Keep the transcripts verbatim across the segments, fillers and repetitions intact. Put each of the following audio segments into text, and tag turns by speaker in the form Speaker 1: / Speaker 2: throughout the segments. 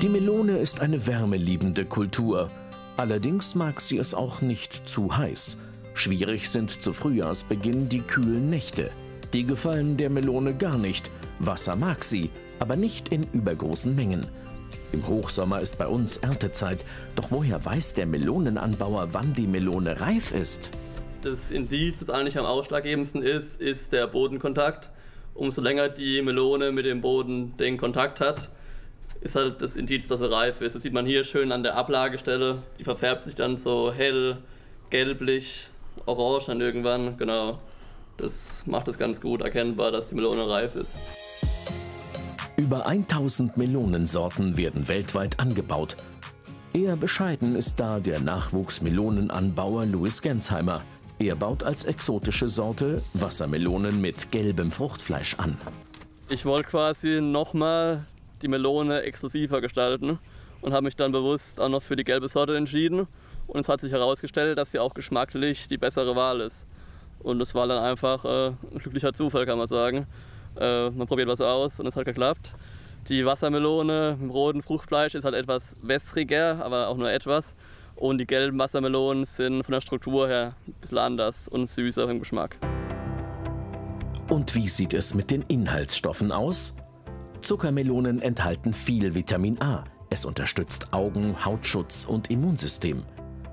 Speaker 1: Die Melone ist eine wärmeliebende Kultur. Allerdings mag sie es auch nicht zu heiß. Schwierig sind zu Frühjahrsbeginn die kühlen Nächte. Die gefallen der Melone gar nicht. Wasser mag sie, aber nicht in übergroßen Mengen. Im Hochsommer ist bei uns Erntezeit. Doch woher weiß der Melonenanbauer, wann die Melone reif ist?
Speaker 2: Das Indiz, das eigentlich am ausschlaggebendsten ist, ist der Bodenkontakt. Umso länger die Melone mit dem Boden den Kontakt hat, ist halt das Indiz, dass sie reif ist. Das sieht man hier schön an der Ablagestelle. Die verfärbt sich dann so hell, gelblich, orange dann irgendwann. Genau. Das macht es ganz gut erkennbar, dass die Melone reif ist.
Speaker 1: Über tausend Melonensorten werden weltweit angebaut. Eher bescheiden ist da der Nachwuchsmelonenanbauer Louis Gensheimer. Er baut als exotische Sorte Wassermelonen mit gelbem Fruchtfleisch an.
Speaker 2: Ich wollte quasi nochmal die Melone exklusiver gestalten und habe mich dann bewusst auch noch für die gelbe Sorte entschieden. Und es hat sich herausgestellt, dass sie auch geschmacklich die bessere Wahl ist. Und das war dann einfach äh, ein glücklicher Zufall, kann man sagen. Äh, man probiert was aus und es hat geklappt. Die Wassermelone mit rotem Fruchtfleisch ist halt etwas wässriger, aber auch nur etwas. Und die gelben Wassermelonen sind von der Struktur her ein bisschen anders und süßer im Geschmack.
Speaker 1: Und wie sieht es mit den Inhaltsstoffen aus? Zuckermelonen enthalten viel Vitamin A. Es unterstützt Augen, Hautschutz und Immunsystem.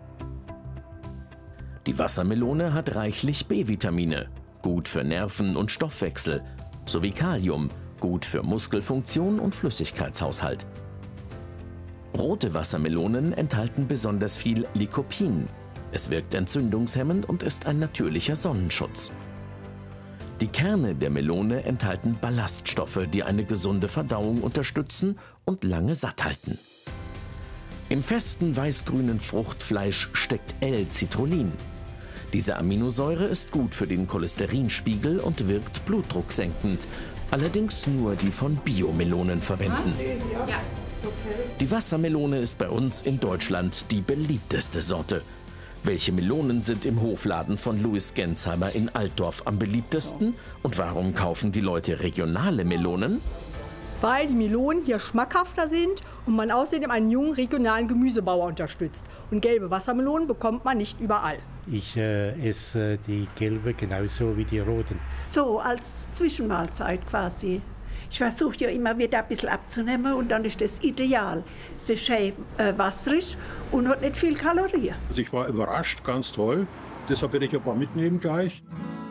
Speaker 1: Die Wassermelone hat reichlich B-Vitamine, gut für Nerven und Stoffwechsel, sowie Kalium, gut für Muskelfunktion und Flüssigkeitshaushalt. Rote Wassermelonen enthalten besonders viel Lycopin. Es wirkt entzündungshemmend und ist ein natürlicher Sonnenschutz. Die Kerne der Melone enthalten Ballaststoffe, die eine gesunde Verdauung unterstützen und lange satt halten. Im festen weißgrünen Fruchtfleisch steckt L-Citrullin. Diese Aminosäure ist gut für den Cholesterinspiegel und wirkt blutdrucksenkend, allerdings nur die von Biomelonen verwenden. Die Wassermelone ist bei uns in Deutschland die beliebteste Sorte. Welche Melonen sind im Hofladen von Louis Gensheimer in Altdorf am beliebtesten? Und warum kaufen die Leute regionale Melonen?
Speaker 3: Weil die Melonen hier schmackhafter sind und man außerdem einen jungen regionalen Gemüsebauer unterstützt. Und gelbe Wassermelonen bekommt man nicht überall.
Speaker 4: Ich äh, esse die gelbe genauso wie die roten.
Speaker 5: So als Zwischenmahlzeit quasi. Ich versuche ja immer wieder ein bisschen abzunehmen und dann ist das ideal. Es ist schön äh, wasserig und hat nicht viel Kalorien.
Speaker 6: Also ich war überrascht, ganz toll. Deshalb werde ich ein paar mitnehmen gleich.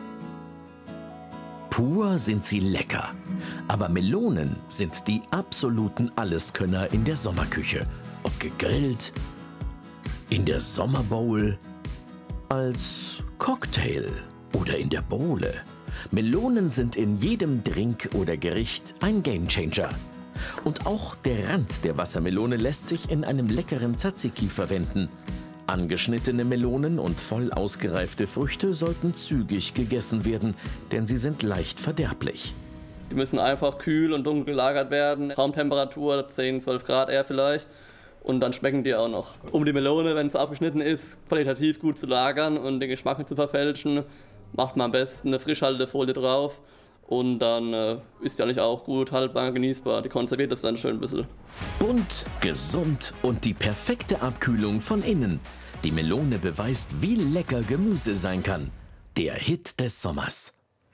Speaker 1: Pur sind sie lecker. Aber Melonen sind die absoluten Alleskönner in der Sommerküche. Ob gegrillt, in der Sommerbowl, als Cocktail oder in der Bowle. Melonen sind in jedem Drink oder Gericht ein Gamechanger. Und auch der Rand der Wassermelone lässt sich in einem leckeren Tzatziki verwenden. Angeschnittene Melonen und voll ausgereifte Früchte sollten zügig gegessen werden, denn sie sind leicht verderblich.
Speaker 2: Die müssen einfach kühl und dunkel gelagert werden, Raumtemperatur zehn, zwölf Grad eher vielleicht. Und dann schmecken die auch noch. Um die Melone, wenn sie aufgeschnitten ist, qualitativ gut zu lagern und den Geschmack nicht zu verfälschen, macht man am besten eine Frischhaltefolie drauf und dann äh, ist die eigentlich auch gut haltbar, genießbar. Die konserviert das dann schön ein bisschen.
Speaker 1: Bunt, gesund und die perfekte Abkühlung von innen. Die Melone beweist, wie lecker Gemüse sein kann. Der Hit des Sommers.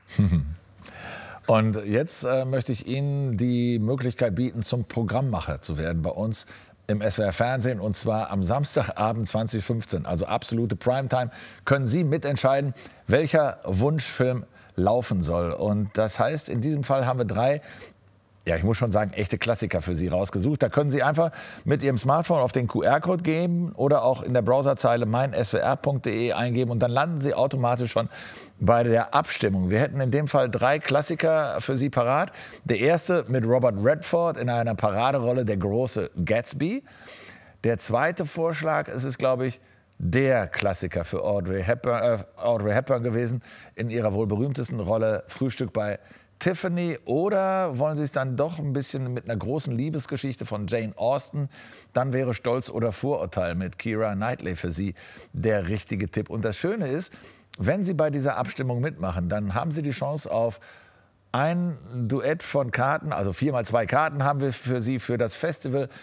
Speaker 7: Und jetzt äh, möchte ich Ihnen die Möglichkeit bieten, zum Programmmacher zu werden bei uns im S W R Fernsehen, und zwar am Samstagabend zwanzig fünfzehn, also absolute Primetime, können Sie mitentscheiden, welcher Wunschfilm laufen soll. Und das heißt, in diesem Fall haben wir drei, ja, ich muss schon sagen, echte Klassiker für Sie rausgesucht. Da können Sie einfach mit Ihrem Smartphone auf den Q R-Code geben oder auch in der Browserzeile mein S W R punkt de eingeben und dann landen Sie automatisch schon bei der Abstimmung. Wir hätten in dem Fall drei Klassiker für Sie parat. Der erste mit Robert Redford in einer Paraderolle, Der große Gatsby. Der zweite Vorschlag, es ist, glaube ich, der Klassiker für Audrey Hepburn, äh, Audrey Hepburn gewesen in ihrer wohl berühmtesten Rolle Frühstück bei Tiffany. Oder wollen Sie es dann doch ein bisschen mit einer großen Liebesgeschichte von Jane Austen? Dann wäre Stolz oder Vorurteil mit Keira Knightley für Sie der richtige Tipp. Und das Schöne ist, wenn Sie bei dieser Abstimmung mitmachen, dann haben Sie die Chance auf ein Duett von Karten, also vier mal zwei Karten haben wir für Sie für das Festival